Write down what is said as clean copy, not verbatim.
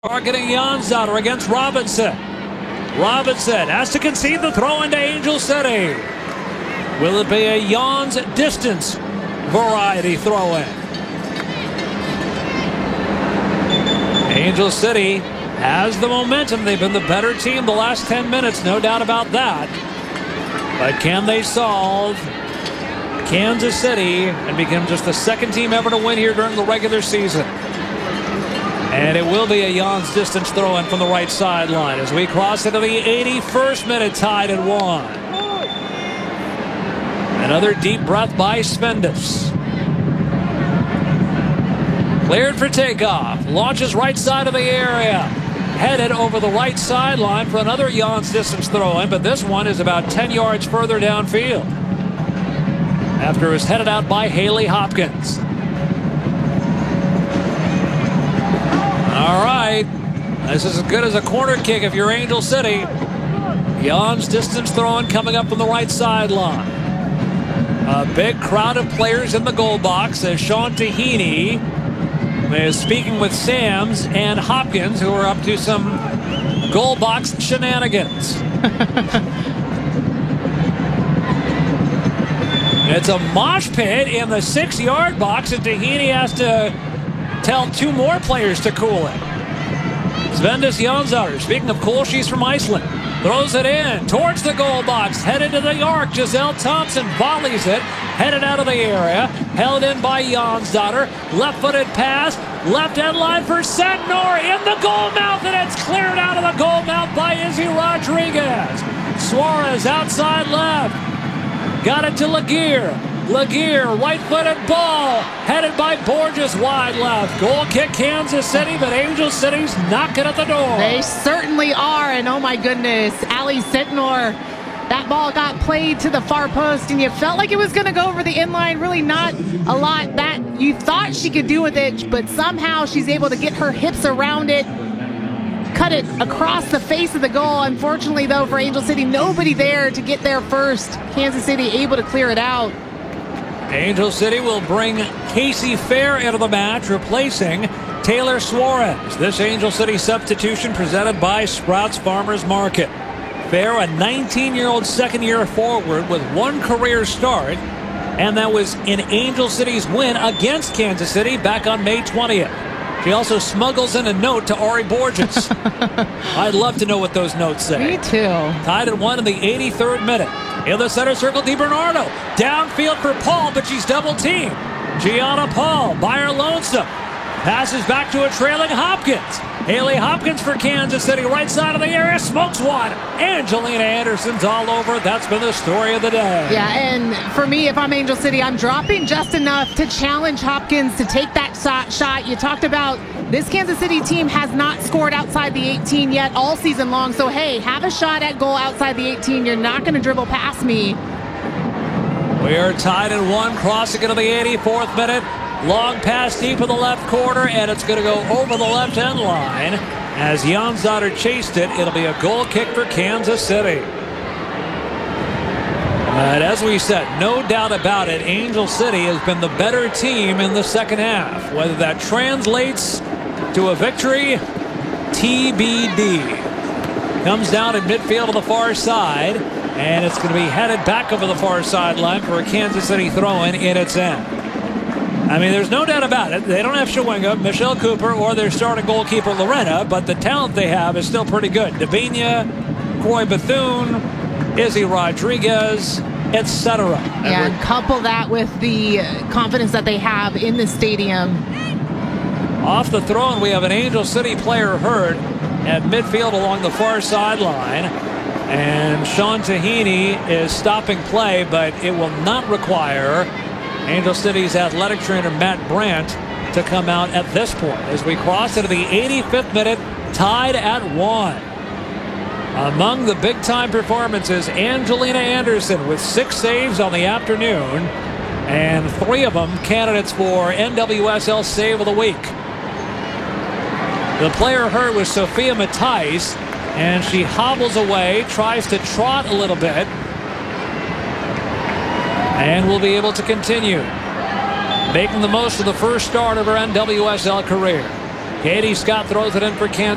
Targeting Jonsdottir against Robinson. Robinson has to concede the throw into Angel City. Will it be a Jans distance variety throw-in? Angel City has the momentum. They've been the better team the last 10 minutes, no doubt about that. But can they solve Kansas City and become just the second team ever to win here during the regular season? And it will be a Jans distance throw-in from the right sideline as we cross into the 81st minute, tied at 1. Another deep breath by Svendis. Cleared for takeoff. Launches right side of the area. Headed over the right sideline for another Jans distance throw-in, but this one is about 10 yards further downfield. After it was headed out by Haley Hopkins. All right, this is as good as a corner kick if you're Angel City. Jans distance throwing coming up from the right sideline. A big crowd of players in the goal box as Sean Tahini is speaking with Sams and Hopkins, who are up to some goal box shenanigans. It's a mosh pit in the 6-yard box, and Tahini has to tell two more players to cool it. Svendis Jonsdottir, speaking of cool, she's from Iceland. Throws it in towards the goal box, headed to the arc. Giselle Thompson volleys it, headed out of the area, held in by Jonsdottir. Left-footed pass, left end line for Sentnor in the goal mouth, and it's cleared out of the goal mouth by Izzy Rodriguez. Suarez outside left, got it to Laguerre. Laguerre, right-footed ball, headed by Borges wide left. Goal kick Kansas City, but Angel City's knocking at the door. They certainly are, and oh my goodness, Ali Sentnor, that ball got played to the far post, and you felt like it was going to go over the inline. Really not a lot that you thought she could do with it, but somehow she's able to get her hips around it, cut it across the face of the goal. Unfortunately, though, for Angel City, nobody there to get there first. Kansas City able to clear it out. Angel City will bring Casey Fair into the match, replacing Taylor Suarez. This Angel City substitution presented by Sprouts Farmers Market. Fair, a 19-year-old second-year forward with one career start, and that was in Angel City's win against Kansas City back on May 20th. She also smuggles in a note to Ari Borges. I'd love to know what those notes say. Me too. Tied at 1 in the 83rd minute. In the center circle, DiBernardo. Downfield for Paul, but she's double-teamed. Gianna Paul by her lonesome. Passes back to a trailing Hopkins. Haley Hopkins for Kansas City, right side of the area, smokes one. Angelina Anderson's all over. That's been the story of the day. Yeah, and for me, if I'm Angel City, I'm dropping just enough to challenge Hopkins to take that shot. You talked about this Kansas City team has not scored outside the 18 yet all season long. So, hey, have a shot at goal outside the 18. You're not going to dribble past me. We are tied at 1, crossing into the 84th minute. Long pass deep in the left corner, and it's going to go over the left end line. As Jonsdottir chased it, it'll be a goal kick for Kansas City. But as we said, no doubt about it, Angel City has been the better team in the second half. Whether that translates to a victory, TBD. Comes down in midfield on the far side, and it's going to be headed back over the far sideline for a Kansas City throw-in in its end. I mean, there's no doubt about it. They don't have Shawinga, Michelle Cooper, or their starting goalkeeper, Lorena, but the talent they have is still pretty good. Davina, Croy Bethune, Izzy Rodriguez, etc. Yeah, and couple that with the confidence that they have in the stadium. Off the throw, we have an Angel City player hurt at midfield along the far sideline. And Sean Tahini is stopping play, but it will not require Angel City's athletic trainer Matt Brandt to come out at this point as we cross into the 85th minute, tied at 1. Among the big-time performances, Angelina Anderson with 6 saves on the afternoon, and 3 of them candidates for NWSL Save of the Week. The player hurt was Sophia Matthijs, and she hobbles away, tries to trot a little bit, and will be able to continue making the most of the first start of her NWSL career. Katie Scott throws it in for Kansas.